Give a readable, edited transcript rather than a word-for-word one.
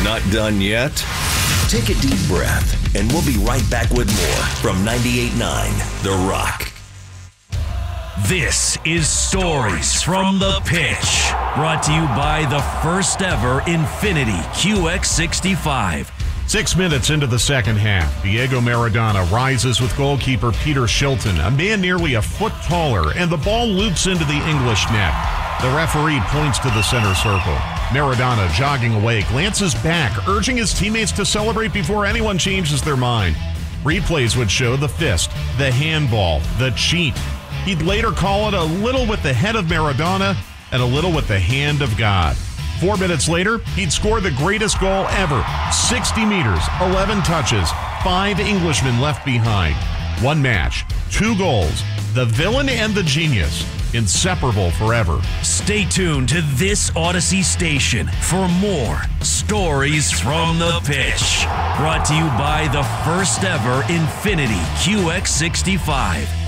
Not done yet? Take a deep breath, and we'll be right back with more from 98.9 The Rock. This is Stories from the Pitch, brought to you by the first ever Infiniti QX65. 6 minutes into the second half, Diego Maradona rises with goalkeeper Peter Shilton, a man nearly a foot taller, and the ball loops into the English net. The referee points to the center circle. Maradona, jogging away, glances back, urging his teammates to celebrate before anyone changes their mind. Replays would show the fist, the handball, the cheat. He'd later call it a little with the head of Maradona and a little with the hand of God. 4 minutes later, he'd score the greatest goal ever. 60 meters, 11 touches, 5 Englishmen left behind. 1 match, 2 goals. The villain and the genius, inseparable forever. Stay tuned to this Odyssey station for more Stories from the Pitch. Brought to you by the first ever Infiniti QX65.